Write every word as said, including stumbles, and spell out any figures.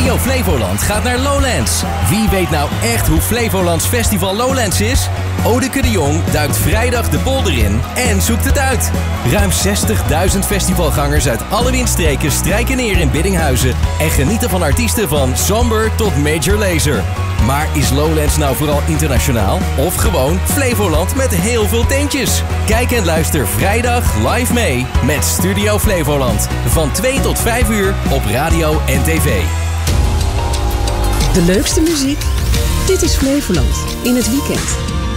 Studio Flevoland gaat naar Lowlands. Wie weet nou echt hoe Flevolands Festival Lowlands is? Odeke de Jong duikt vrijdag de polder in en zoekt het uit. Ruim zestigduizend festivalgangers uit alle windstreken strijken neer in Biddinghuizen en genieten van artiesten van Somber tot Major Lazer. Maar is Lowlands nou vooral internationaal of gewoon Flevoland met heel veel tentjes? Kijk en luister vrijdag live mee met Studio Flevoland. Van twee tot vijf uur op radio en tv. De leukste muziek? Dit is Flevoland in het weekend.